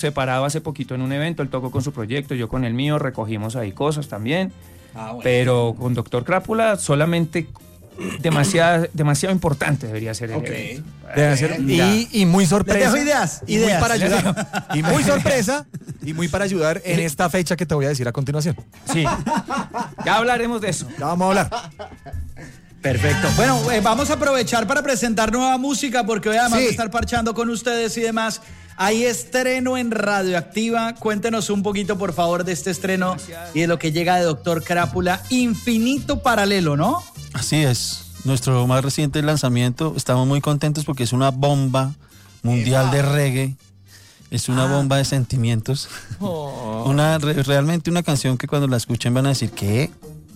separado hace poquito en un evento, él tocó con su proyecto, yo con el mío, recogimos ahí cosas también, bueno. Pero con Doctor Crápula solamente demasiado importante debería ser el evento. Debe ser, y muy sorpresa. Les dejo ideas. Muy para ayudar. Y muy sorpresa y muy para ayudar en esta fecha que te voy a decir a continuación. Sí, ya hablaremos de eso. Ya vamos a hablar. Perfecto. Bueno, vamos a aprovechar para presentar nueva música porque hoy además de estar parchando con ustedes y demás, hay estreno en Radioactiva. Cuéntenos un poquito, por favor, de este estreno y de lo que llega de Doctor Crápula. Infinito Paralelo, ¿no? Así es. Nuestro más reciente lanzamiento. Estamos muy contentos porque es una bomba mundial de reggae. Es una bomba de sentimientos. Realmente una canción que cuando la escuchen van a decir, ¿qué?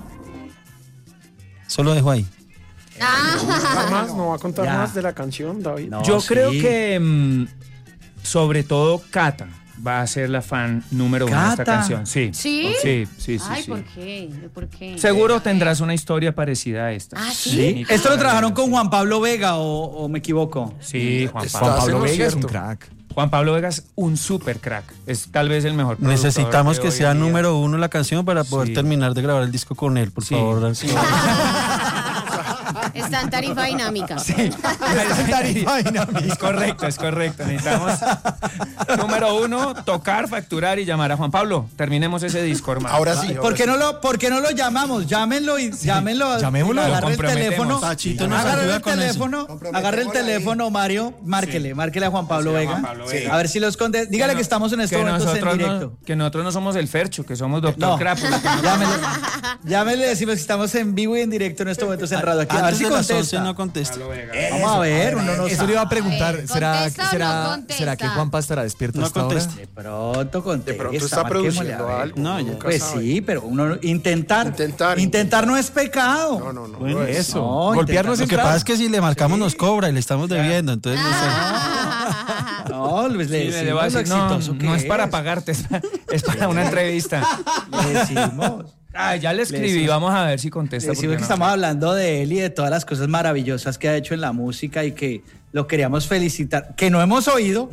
Solo dejo ahí. ¿No va a contar más de la canción, David? No, yo creo que sobre todo Cata va a ser la fan número uno de esta canción. Sí. ¿Sí? Sí. Ay, ¿por qué? Seguro tendrás una historia parecida a esta. ¿Ah, sí? ¿Esto lo trabajaron con Juan Pablo Vega o me equivoco? Sí, Juan Pablo Vega es un crack. Juan Pablo Vega es un super crack. Es tal vez el mejor productor. Necesitamos que sea número uno la canción para poder terminar de grabar el disco con él, por favor. Sí. Está en tarifa dinámica. Sí, está en tarifa dinámica. Es correcto. Necesitamos, número uno, tocar, facturar y llamar a Juan Pablo. Terminemos ese disco, hermano. Ahora sí. ¿Por qué no lo llamamos? Llámenlo. Llamémoslo. Agarre el teléfono. Pachito nos ayuda con eso. Agarre el teléfono, Mario. Márquele a Juan Pablo Vega. A ver si los contesta. Dígale que estamos en estos momentos en directo. Que nosotros no somos el Fercho, que somos Doctor Crápula. Llámenle, decimos que estamos en vivo y en directo en estos momentos en Radio Aquí. A ver si contesta. No contesta. Vamos a ver, uno no Eso sabe. le iba a preguntar, ¿Contesta? ¿será que Juanpa estará despierto No hasta ahora? contesta. De pronto contesta. De pronto está produciendo algo. No, ya. Pues sí, pero uno intentar no es pecado. No. Bueno, eso. No, Golpearnos Lo que pasa es que si le marcamos nos cobra y le estamos debiendo, entonces no sé. No, le le va a decir, no es para pagarte, es para una entrevista. Le decimos. Ya le escribí, vamos a ver si contesta. Decimos que estamos hablando de él y de todas las cosas maravillosas que ha hecho en la música y que lo queríamos felicitar. Que no hemos oído.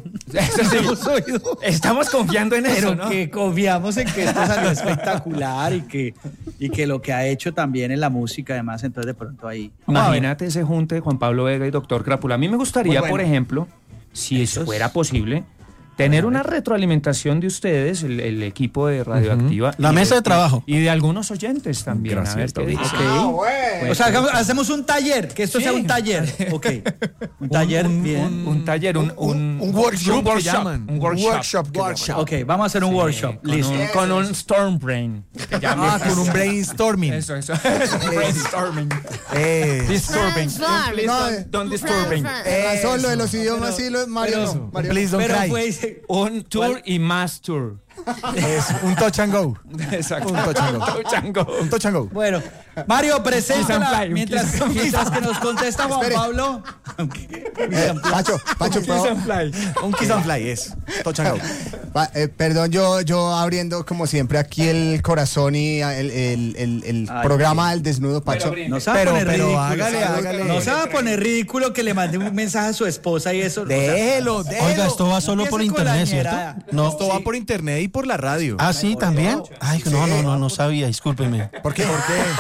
Estamos confiando en eso, ¿no? Que confiamos en que esto salió espectacular y que lo que ha hecho también en la música, además, entonces de pronto ahí. Imagínate ese junte de Juan Pablo Vega y Doctor Crápula. A mí me gustaría, por ejemplo, si eso fuera posible, tener una retroalimentación de ustedes, el equipo de Radioactiva. La mesa de trabajo. Y de algunos oyentes también. Gracias, a ver qué dicen. O sea, hacemos un taller, que esto sea un taller. Ok. Un taller, bien. Un taller, un workshop. Un workshop. Ok, vamos a hacer un workshop. Listo. Con un storm brain. Con un brainstorming. Eso. Brainstorming. Disturbing. Don't disturbing. Razón, lo de los idiomas, sí, Mario. Please don't cry. Un tour y más tour. Es un touch and go. Exacto. Un touch and go. Bueno, Mario, preséntala mientras que nos contesta Juan Espere. Pablo. Pacho, Un kiss and fly es touch and go. perdón, yo abriendo como siempre aquí el corazón y el programa del desnudo, Pacho. No se va a poner ridículo. hágale. No se va a poner ridículo que le mande un mensaje a su esposa y eso. Déjelo. Oiga, esto va solo por empiece con la internet, ¿cierto? ñerada. No. Esto va por internet y por la radio. Ah, sí, también. Ay, no sabía, discúlpeme. ¿Por qué?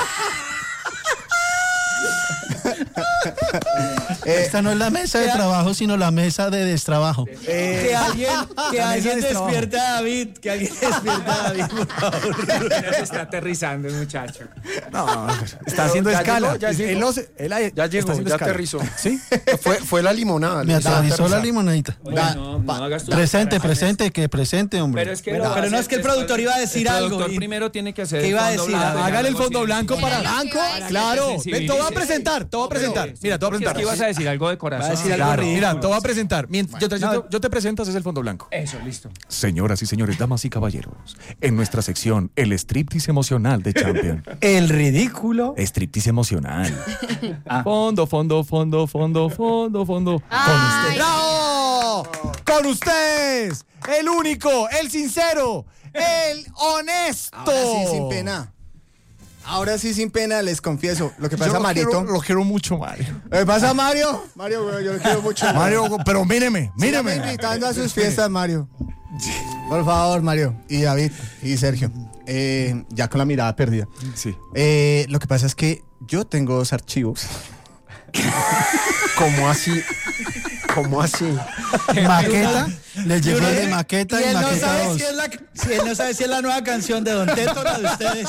Esta no es la mesa de trabajo, sino la mesa de destrabajo. Que alguien despierte a David. Que alguien despierte a David, por favor. Se está aterrizando el muchacho. No, está haciendo escala. Ya llegó, ya aterrizó. ¿Sí? Fue la limonada. Me aterrizó la limonadita. No hagas tú. Presente, hombre. Pero es que Pero no es que el productor iba a decir el algo. productor primero tiene que hacer. ¿Qué el iba a fondo decir? blanco, Hágale el algo fondo así. blanco para blanco. Claro. Ven, te voy a presentar. Mira, te voy a presentar. Es que ibas a decir algo de corazón. Va a decir algo Claro, ridículo. mira, te voy a presentar. Yo te presento, haces el fondo blanco. Eso, listo. Señoras y señores, damas y caballeros, en nuestra sección, el striptease emocional de Champion. El ridículo. Striptease emocional. Fondo. Ay. ¡Bravo! Con ustedes, el único, el sincero, el honesto. Ahora sí, sin pena, les confieso. Lo que pasa, Marito. Lo quiero mucho, Mario. Lo que pasa, Mario. Mario, yo lo quiero mucho. Mario, pero míreme. Sígame invitando a sus fiestas, Mario. Por favor, Mario y David y Sergio. Ya con la mirada perdida. Sí. Lo que pasa es que yo tengo 2 archivos. ¿Cómo así? ¿Cómo así? Maqueta, le llegó de maqueta y él no maqueta sabe 2. si él no sabe si es la nueva canción de Don Teto o la de ustedes.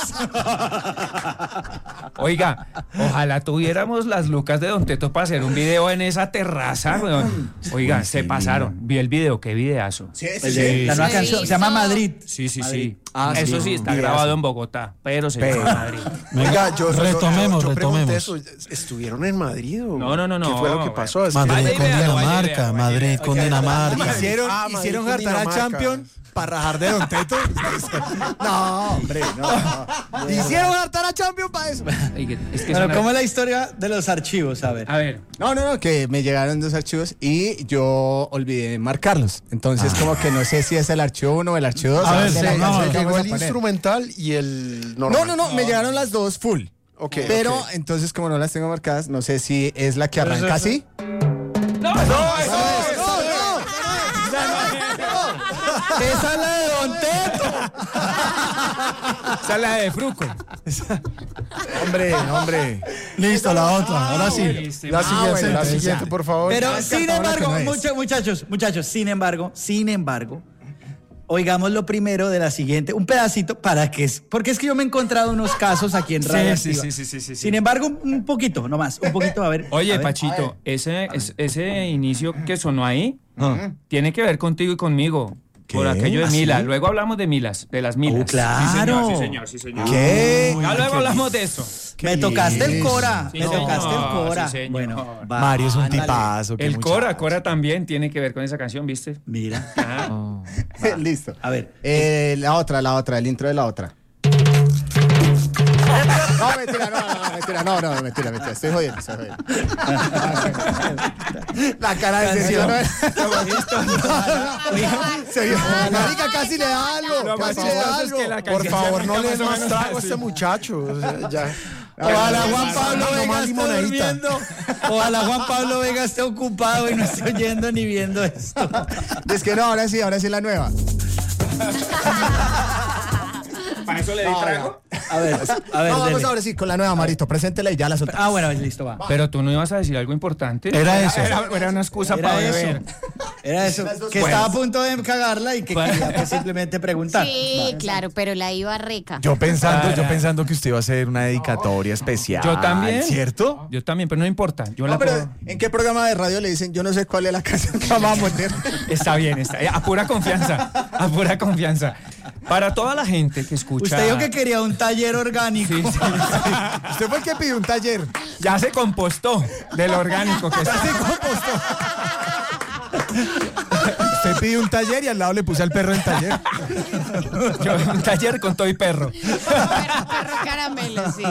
Oiga, ojalá tuviéramos las lucas de Don Teto para hacer un video en esa terraza, weón. Oiga, se pasaron. Vi el video, qué videazo. Sí, La nueva canción se llama Madrid. Sí. Madrid. Eso sí, está grabado en Bogotá, pero se llama Madrid. Venga, yo retomemos. pregunté eso. ¿Estuvieron en Madrid o No. ¿Qué fue lo que pasó? Es que- Madrid Vaya con idea, Dinamarca, vaya Madrid idea. con Dinamarca. Hicieron Madrid con hartar a Dinamarca. Champion para rajar de Don Teto. No, hombre, no. Hicieron hartar a Champion para eso. Oiga, es que Bueno, suena- ¿cómo es la historia de los archivos? A ver. A ver, No, que me llegaron 2 archivos y yo olvidé marcarlos. Entonces, como que no sé si es el archivo 1 o el archivo 2. A ver, de la sí, no, canción que llegó vamos a el poner. instrumental y el normal. No, me llegaron las 2 full. Ok, Pero ok. entonces, como no las tengo marcadas, no sé si es la que arranca así. Esa es la de Don Teto. esa es la de Fruco. Hombre. Listo, la otra. Ahora sí. La siguiente, bueno, la entonces siguiente, ya. por favor. Pero Es sin cartón, embargo, que no es. muchachos, sin embargo, oigamos lo primero de la siguiente, un pedacito porque es que yo me he encontrado unos casos aquí en Radio Activa. Sí. Sin embargo, un poquito, nomás, un poquito, a ver. Oye, a ver. Pachito, ese inicio que sonó ahí tiene que ver contigo y conmigo. Por aquello de ¿Ah, Mila. sí? Luego hablamos de Milas, de las Milas. Claro. Sí, señor. ¿Qué? Ya luego hablamos de eso. Me tocaste el Cora, Sí, me señor. tocaste el Cora. Sí, señor. Bueno, va, Mario es un ándale. tipazo. qué El muchacho. Cora también tiene que ver con esa canción, ¿viste? Mira, Listo. a ver. La otra, el intro de la otra. No, mentira. Estoy jodiendo. La cara de Sergio. Marica, casi le da algo. Por favor, no le des más trago a este muchacho. O sea, ya. Ojalá Juan Pablo No Vega más esté limonadita. durmiendo. Ojalá Juan Pablo Vega esté ocupado y no esté oyendo ni viendo esto. Es que no, ahora sí la nueva. ¿Para eso le di trago? A ver, No, vamos dele. ahora sí con la nueva, Marito. Preséntela y ya la soltamos. Ah, bueno, listo, va. Pero tú no ibas a decir algo importante. Era eso. Era una excusa para beber. Era eso. Que estaba a punto de cagarla y que quería pues, simplemente preguntar. Sí, claro, pero la iba reca. Yo pensando que usted iba a hacer una dedicatoria especial. Yo también. ¿Cierto? Yo también, pero no importa. Yo No, la pero puedo... ¿en qué programa de radio le dicen yo no sé cuál es la canción que vamos a poner? Está bien. A pura confianza. Para toda la gente que escucha... Usted dijo que quería un taller orgánico. Sí. Usted fue el que pidió un taller. Ya se compostó del orgánico que está. Usted pidió un taller y al lado le puse al perro en taller. Un taller con todo y perro. Perro caramelo, sí.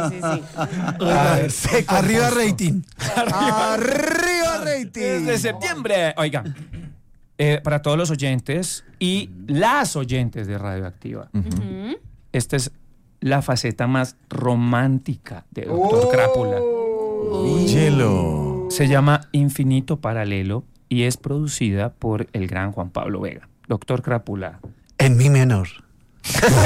Arriba rating. Arriba rating. Desde septiembre. Oiga, para todos los oyentes y las oyentes de Radioactiva, esta es la faceta más romántica de Dr. Crápula. Hielo. Se llama Infinito Paralelo y es producida por el gran Juan Pablo Vega. Dr. Crápula. En mi menor.